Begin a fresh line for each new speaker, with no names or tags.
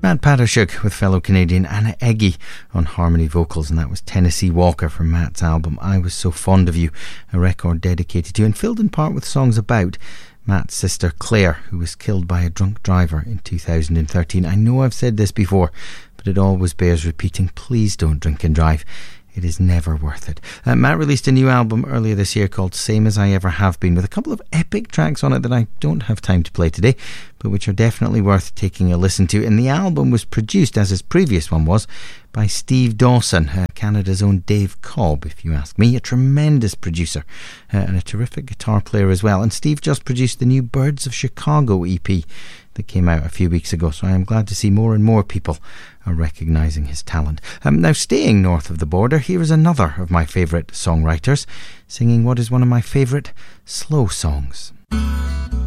Matt Patershuk with fellow Canadian Anna Eggy on harmony vocals, and that was Tennessee Walker from Matt's album I Was So Fond of You, a record dedicated to and filled in part with songs about Matt's sister Claire, who was killed by a drunk driver in 2013. I know I've said this before, but it always bears repeating. Please don't drink and drive. It is never worth it. Matt released a new album earlier this year called Same As I Ever Have Been, with a couple of epic tracks on it that I don't have time to play today, but which are definitely worth taking a listen to. And the album was produced, as his previous one was, by Steve Dawson, Canada's own Dave Cobb, if you ask me. A tremendous producer and a terrific guitar player as well. And Steve just produced the new Birds of Chicago EP that came out a few weeks ago, so I am glad to see more and more people are recognising his talent. Now, staying north of the border, here is another of my favourite songwriters singing what is one of my favourite slow songs.